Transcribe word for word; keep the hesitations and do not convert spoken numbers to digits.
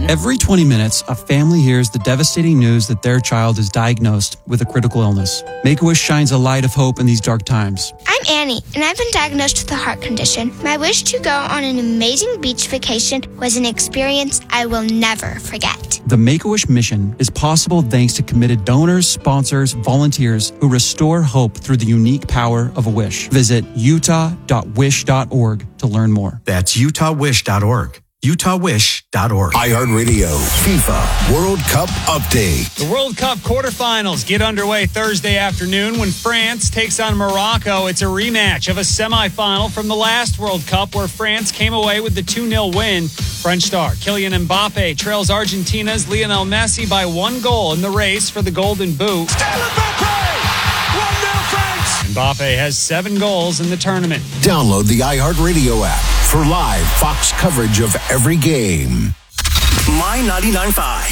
Every twenty minutes, a family hears the devastating news that their child is diagnosed with a critical illness. Make-A-Wish shines a light of hope in these dark times. I'm Annie, and I've been diagnosed with a heart condition. My wish to go on an amazing beach vacation was an experience I will never forget. The Make-A-Wish mission is possible thanks to committed donors, sponsors, volunteers who restore hope through the unique power of a wish. Visit utah dot wish dot org to learn more. That's utah wish dot org. utah wish dot org. iHeartRadio FIFA World Cup update. The World Cup quarterfinals get underway Thursday afternoon when France takes on Morocco. It's a rematch of a semifinal from the last World Cup where France came away with the two nil win. French star Kylian Mbappe trails Argentina's Lionel Messi by one goal in the race for the Golden Boot. Still Mbappe! one nil France! Mbappe has seven goals in the tournament. Download the iHeartRadio app for live Fox coverage of every game. My ninety-nine point five.